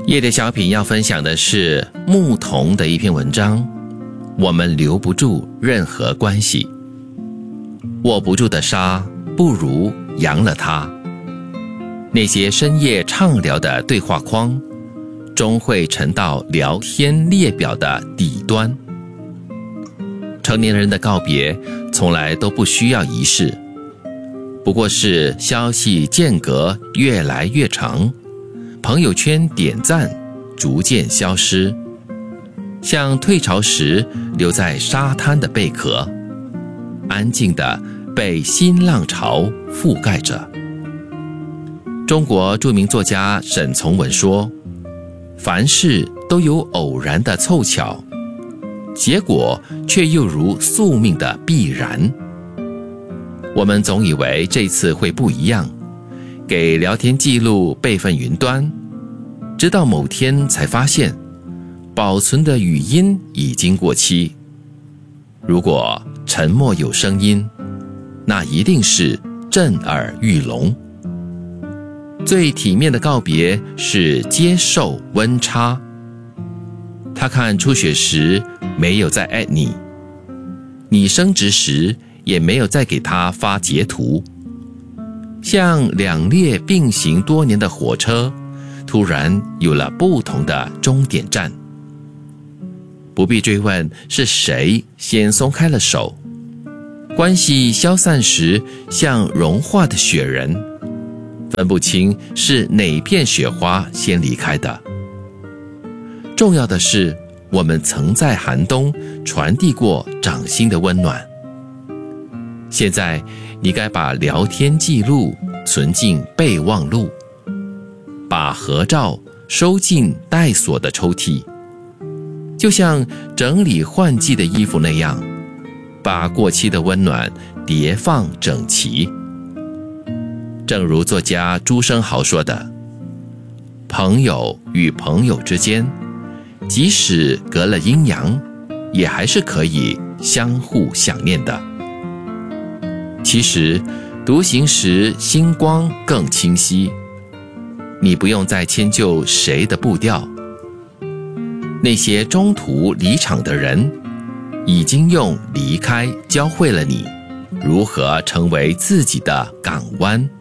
夜的小品要分享的是牧童的一篇文章，我们留不住任何关系，握不住的沙，不如扬了它。那些深夜畅聊的对话框，终会沉到聊天列表的底端。成年人的告别从来都不需要仪式，不过是消息间隔越来越长，朋友圈点赞逐渐消失，像退潮时留在沙滩的贝壳，安静地被新浪潮覆盖着。中国著名作家沈从文说，凡事都有偶然的凑巧，结果却又如宿命的必然。我们总以为这次会不一样，给聊天记录备份云端，直到某天才发现，保存的语音已经过期。如果沉默有声音，那一定是震耳欲聋。最体面的告别是接受温差。他看初雪时没有再@你，你升职时也没有再给他发截图，像两列并行多年的火车，突然有了不同的终点站。不必追问是谁先松开了手，关系消散时像融化的雪人，分不清是哪片雪花先离开的。重要的是，我们曾在寒冬传递过掌心的温暖。现在你该把聊天记录存进备忘录，把合照收进待锁的抽屉，就像整理换季的衣服那样，把过期的温暖叠放整齐。正如作家朱生豪说的，朋友与朋友之间，即使隔了阴阳，也还是可以相互想念的。其实独行时星光更清晰，你不用再迁就谁的步调。那些中途离场的人，已经用离开教会了你如何成为自己的港湾。